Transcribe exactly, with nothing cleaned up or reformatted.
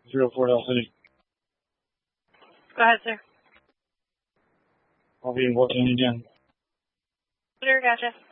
zero four L City. Go ahead, sir. I'll be in Washington again. Sure, gotcha.